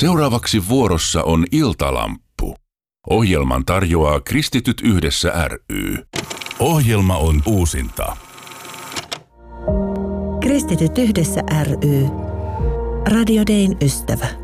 Seuraavaksi vuorossa on Iltalamppu. Ohjelman tarjoaa Kristityt Yhdessä ry. Ohjelma on uusinta. Kristityt Yhdessä ry. Radio Dayn ystävä.